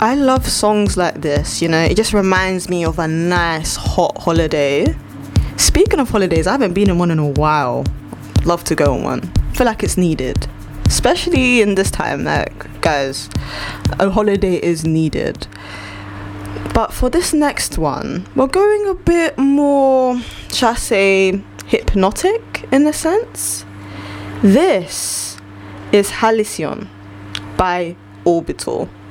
I love songs like this, you know. It just reminds me of a nice hot holiday. Speaking of holidays, I haven't been in one in a while. Love to go on one. Feel like it's needed, especially in this time. Like, guys, a holiday is needed. But for this next one, we're going a bit more, shall I say, hypnotic in a sense. This is Halcyon by Orbital.